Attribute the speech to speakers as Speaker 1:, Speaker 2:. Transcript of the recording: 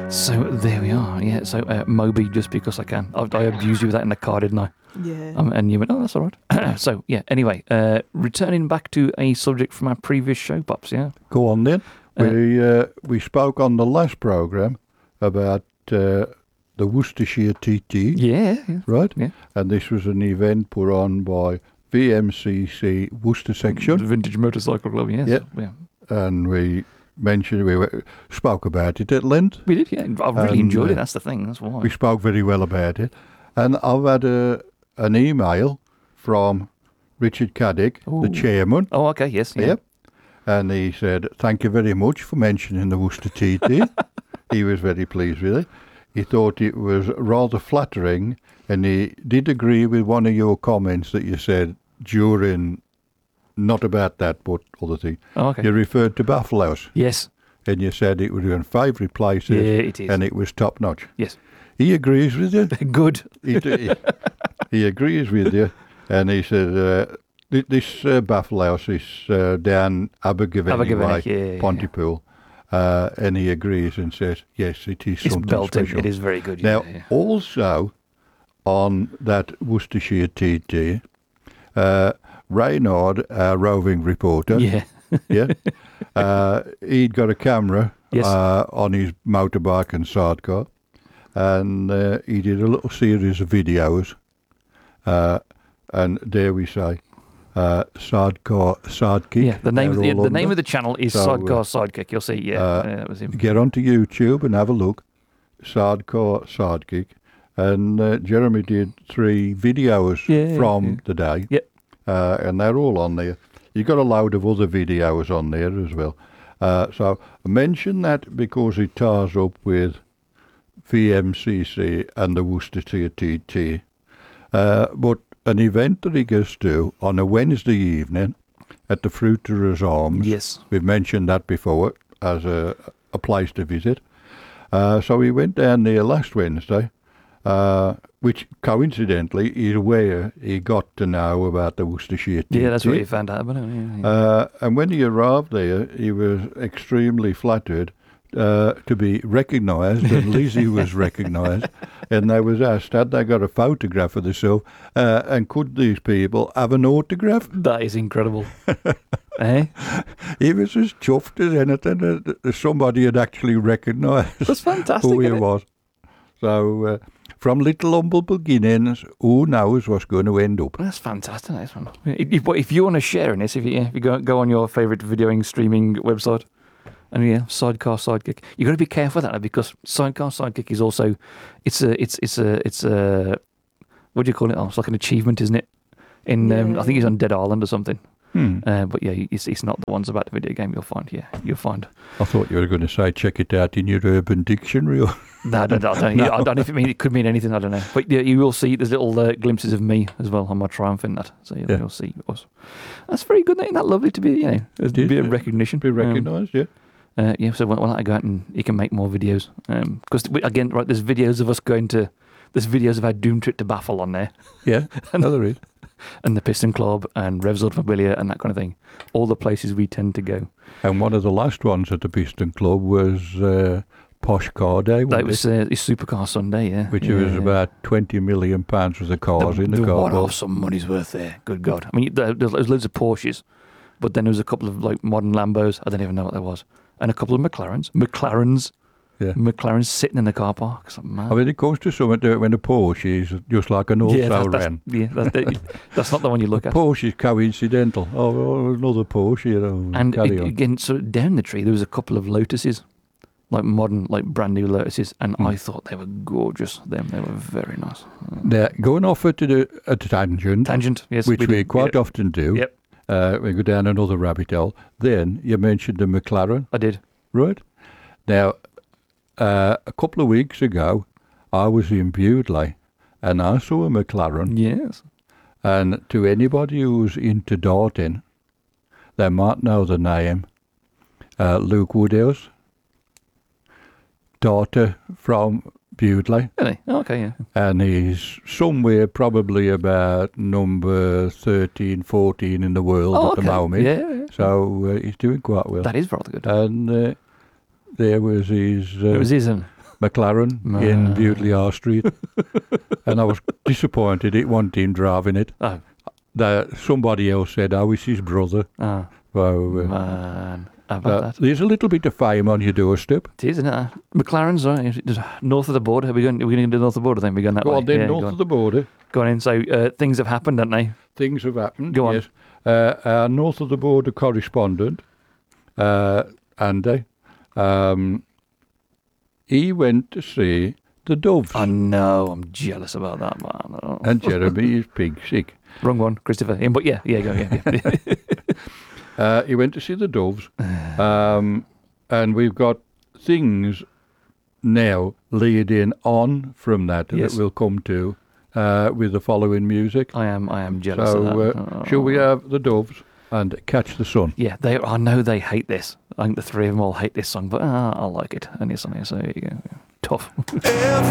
Speaker 1: So there we are. Yeah. So Moby, just because I can. I abused you with that in the car, didn't I?
Speaker 2: Yeah.
Speaker 1: And you went, oh, that's all right. So yeah. Anyway, returning back to a subject from our previous show, Pops. Yeah.
Speaker 3: Go on then. We spoke on the last program about the Worcestershire TT.
Speaker 1: Yeah.
Speaker 3: Right.
Speaker 1: Yeah.
Speaker 3: And this was an event put on by VMCC Worcester section.
Speaker 1: Vintage Motorcycle Club. Yes. Yeah.
Speaker 3: And we spoke about it at length.
Speaker 1: We did, yeah. I really enjoyed it. That's the thing. That's why.
Speaker 3: We spoke very well about it. And I've had an email from Richard Caddick, the chairman.
Speaker 1: Oh, okay. Yes. Yeah.
Speaker 3: Yep. And he said, thank you very much for mentioning the Worcester TT. He was very pleased with it. He thought it was rather flattering, and he did agree with one of your comments that you said during... Not about that, but other things.
Speaker 1: Oh, okay.
Speaker 3: You referred to Baffle House.
Speaker 1: Yes.
Speaker 3: And you said it was in favourite places.
Speaker 1: Yeah, it is.
Speaker 3: And it was top notch.
Speaker 1: Yes.
Speaker 3: He agrees with you.
Speaker 1: Good.
Speaker 3: He agrees with you. And he said, this Baffle House is down Abergavenny Way, Pontypool. And he agrees and says, yes, it is something
Speaker 1: belting.
Speaker 3: special.
Speaker 1: It is very good.
Speaker 3: Now, also on that Worcestershire TT, Reynard, our roving reporter, he'd got a camera on his motorbike and sidecar, and he did a little series of videos, and dare we say, Sidecar Sidekick.
Speaker 1: Yeah, the name of the channel is Sidecar Sidekick. You'll see. That was him.
Speaker 3: Get onto YouTube and have a look, Sidecar Sidekick, and Jeremy did 3 videos from the day.
Speaker 1: Yep.
Speaker 3: And they're all on there. You've got a load of other videos on there as well. So I mention that because it ties up with VMCC and the Worcestershire TT. But an event that he goes to on a Wednesday evening at the Fruiterer's Arms.
Speaker 1: Yes.
Speaker 3: We've mentioned that before as a place to visit. So he went down there last Wednesday. Which coincidentally is where he got to know about the Worcestershire TT.
Speaker 1: Yeah, that's where he found out about it.
Speaker 3: And when he arrived there, he was extremely flattered to be recognised, and Lizzie was recognised, and they was asked, had they got a photograph of themselves, and could these people have an autograph?
Speaker 1: That is incredible. Eh?
Speaker 3: He was as chuffed as anything that somebody had actually recognised
Speaker 1: That's fantastic,
Speaker 3: who he was. So... from little humble beginnings, who knows what's going to end up?
Speaker 1: That's fantastic. Nice one. If you want to share in this, if you go on your favourite videoing streaming website, and Sidecar Sidekick, you got to be careful with that because Sidecar Sidekick is also it's a what do you call it? Oh, it's like an achievement, isn't it? I think he's on Dead Island or something. But yeah, it's not the ones about the video game. You'll find.
Speaker 3: I thought you were going to say check it out in your Urban Dictionary. Or
Speaker 1: No, I don't know if it could mean anything. I don't know. But yeah, you will see there's little glimpses of me as well on my Triumph in that. So you'll see us. That's very good. Isn't that lovely to be? Be a recognition.
Speaker 3: Be recognised.
Speaker 1: So when I go out and he can make more videos. Because again, right, there's videos of us there's videos of our Doom trip to Baffle on there.
Speaker 3: Yeah, there is.
Speaker 1: And the Piston Club and Revs Automobilia and that kind of thing. All the places we tend to go.
Speaker 3: And one of the last ones at the Piston Club was Posh Car Day.
Speaker 1: That was Supercar Sunday, yeah.
Speaker 3: Which was about £20 million worth of cars in the car.
Speaker 1: What some money's worth there. Good God. I mean, there's loads of Porsches, but then there was a couple of like modern Lambos. I don't even know what that was. And a couple of McLarens. Yeah. McLaren's sitting in the car park. It's like, man.
Speaker 3: I mean, it comes to something when a Porsche is just like an also-ran.
Speaker 1: That's not the one you look at.
Speaker 3: Porsche is coincidental. Oh, another Porsche,
Speaker 1: And again, so down the tree, there was a couple of Lotuses, like modern, like brand new Lotuses, and I thought they were gorgeous. They were very nice.
Speaker 3: Now, going off at a tangent.
Speaker 1: Tangent, yes.
Speaker 3: Which we quite often do.
Speaker 1: Yep.
Speaker 3: We go down another rabbit hole. Then you mentioned the McLaren.
Speaker 1: I did.
Speaker 3: Right. Now, a couple of weeks ago, I was in Bewdley and I saw a McLaren.
Speaker 1: Yes.
Speaker 3: And to anybody who's into darting, they might know the name Luke Woodhouse, darter from Bewdley.
Speaker 1: Really? Oh, okay, yeah.
Speaker 3: And he's somewhere probably about number 13, 14 in the world at the moment.
Speaker 1: Yeah.
Speaker 3: So he's doing quite well.
Speaker 1: That is rather good.
Speaker 3: And... there was his...
Speaker 1: it was his...
Speaker 3: McLaren in Bewdley R Street, and I was disappointed it wasn't him driving it.
Speaker 1: Oh,
Speaker 3: Somebody else said, "Oh, it's his brother."
Speaker 1: oh
Speaker 3: So,
Speaker 1: man. How about that?
Speaker 3: there's a little bit of fame on your doorstep.
Speaker 1: It is, isn't it? McLaren's right. North of the border. Are we going to the north of the border then? We're going that
Speaker 3: Go
Speaker 1: way.
Speaker 3: on then,
Speaker 1: Yeah,
Speaker 3: north
Speaker 1: go on.
Speaker 3: of the border.
Speaker 1: Go on in. So things have happened, haven't they?
Speaker 3: Things have happened.
Speaker 1: Go on.
Speaker 3: Yes. Our north of the border correspondent, Andy, he went to see the Doves.
Speaker 1: I know. I'm jealous about that, man. Oh.
Speaker 3: And Jeremy is pig sick.
Speaker 1: Wrong one, Christopher. Him, but yeah, go, yeah.
Speaker 3: He went to see the Doves, and we've got things now leading on from that
Speaker 1: Yes.
Speaker 3: that we'll come to with the following music.
Speaker 1: I am jealous
Speaker 3: So,
Speaker 1: of that.
Speaker 3: shall we have the Doves and Catch the Sun?
Speaker 1: Yeah, I know they hate this. I think the three of them all hate this song, but I like it. And it's on here, so there you go. Tough.